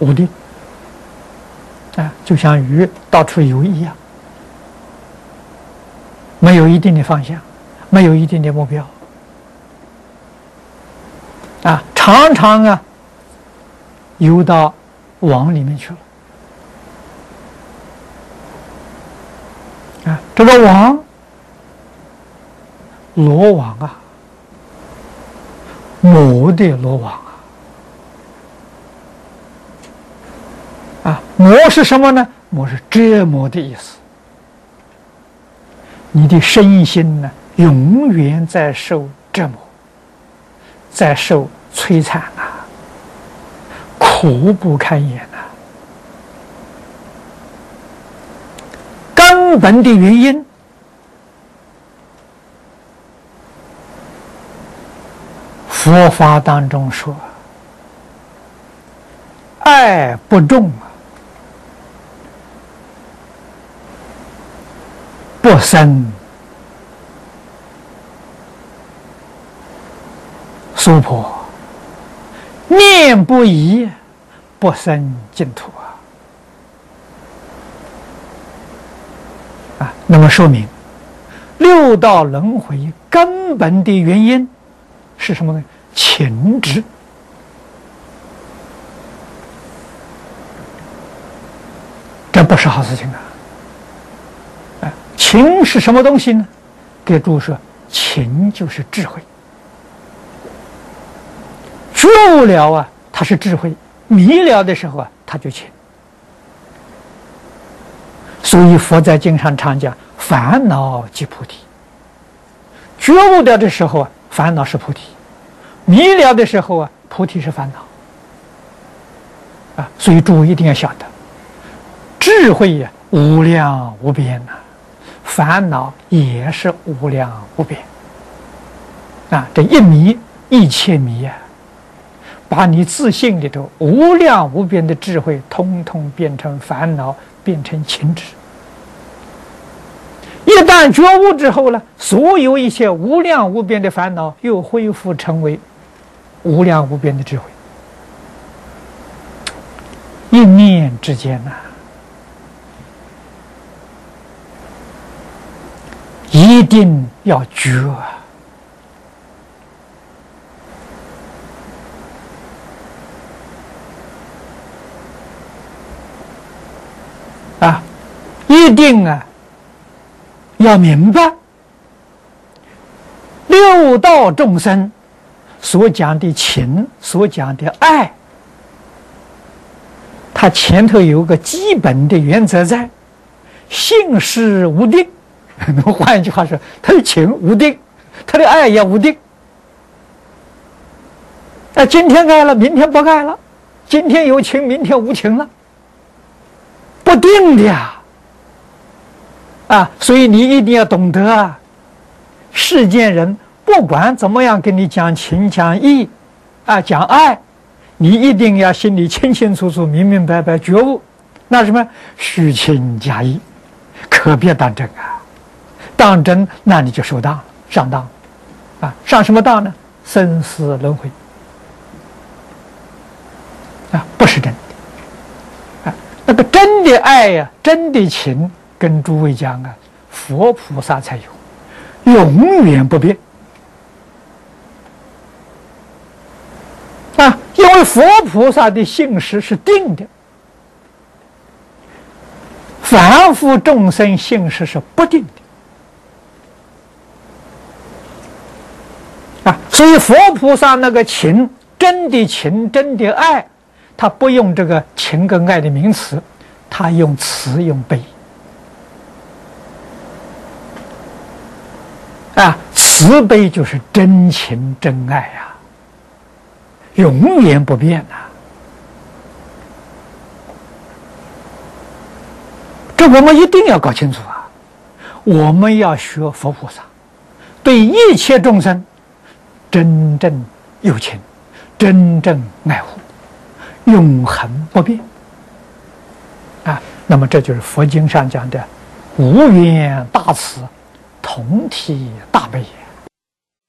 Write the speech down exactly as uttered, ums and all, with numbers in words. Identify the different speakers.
Speaker 1: 无定啊，就像鱼到处游一样，没有一定的方向，没有一定的目标啊，常常啊游到网里面去了啊，这个网罗网啊，魔的罗网啊。啊，魔是什么呢？魔是折磨的意思。你的身心呢，永远在受折磨，在受摧残啊，苦不堪言呐、啊。根本的原因，佛法当中说，爱不重啊。不生娑婆，念不移，不生净土啊！啊，那么说明六道轮回根本的原因是什么呢？情执。这不是好事情啊！情是什么东西呢？给诸位说，情就是智慧。觉悟了啊，它是智慧；迷了的时候啊，它就情。所以佛在经上常讲，烦恼即菩提。觉悟了的时候啊，烦恼是菩提；迷了的时候啊，菩提是烦恼。啊，所以诸位一定要晓得，智慧呀、啊，无量无边呐、啊。烦恼也是无量无边啊！这一迷一切迷啊，把你自信里头无量无边的智慧，通通变成烦恼，变成情执。一旦觉悟之后呢，所有一切无量无边的烦恼又恢复成为无量无边的智慧。一念之间呐、啊。一定要觉啊！啊，一定啊，要明白六道众生所讲的情，所讲的爱，它前头有个基本的原则在：性事无定。那么换一句话说，他的情无定，他的爱也无定。那今天爱了，明天不爱了；今天有情，明天无情了，不定的呀。啊，所以你一定要懂得啊，世间人不管怎么样跟你讲情、讲义，啊，讲爱，你一定要心里清清楚楚、明明白白觉悟。那什么虚情假意，可别当真啊！当真，那你就受当了，上当了，啊，上什么当呢？生死轮回，啊，不是真的，啊，那个真的爱呀、啊，真的情，跟诸位讲啊，佛菩萨才有，永远不变，啊，因为佛菩萨的性实是定的，凡夫众生性实是不定的。啊，所以佛菩萨那个情，真的情，真的爱，他不用这个情跟爱的名词，他用慈用悲。啊，慈悲就是真情真爱呀、啊，永远不变呐、啊。这我们一定要搞清楚啊！我们要学佛菩萨，对一切众生真正有情，真正爱护，永恒不变啊！那么这就是佛经上讲的无缘大慈，同体大悲。